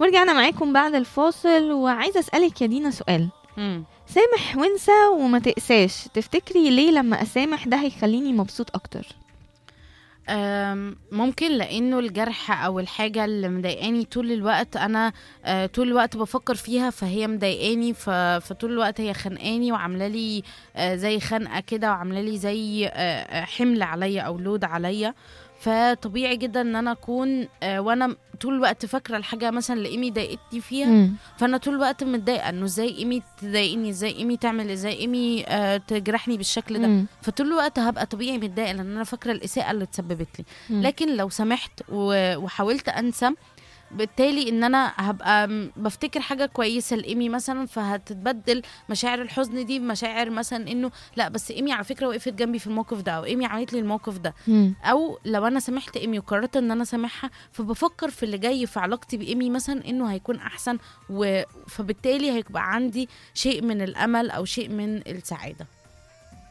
ورجعنا معاكم بعد الفاصل، وعايزة أسألك يا دينا سؤال. مم. سامح وانسى وما تقساش، تفتكري ليه لما أسامح ده هيخليني مبسوط أكتر؟ ممكن لانه الجرح او الحاجه اللي مضايقاني طول الوقت انا طول الوقت بفكر فيها، فهي مضايقاني، فطول الوقت هي خانقاني وعامله لي زي خنقه كده، وعامله لي زي حمل عليا او لود عليا. فطبيعي جدا ان انا اكون وانا طول الوقت فاكره الحاجه مثلا اللي ايمي ضايقتني فيها، فانا طول الوقت متضايقه انه ازاي ايمي تضايقني، ازاي ايمي تعمل، ازاي ايمي تجرحني بالشكل ده. فطول الوقت هبقى طبيعي متضايقه لان انا فاكره الاساءه اللي اتسببت لي. لكن لو سمحت وحاولت انسى، بالتالي ان انا هبقى بفتكر حاجه كويسه لايمي مثلا، فهتتبدل مشاعر الحزن دي بمشاعر مثلا انه لا بس ايمي على فكره وقفت جنبي في الموقف ده، او ايمي عملت لي الموقف ده. او لو انا سامحت ايمي وقررت ان انا سامحها، فبفكر في اللي جاي في علاقتي بايمي مثلا انه هيكون احسن، فبالتالي هيبقى عندي شيء من الامل او شيء من السعاده.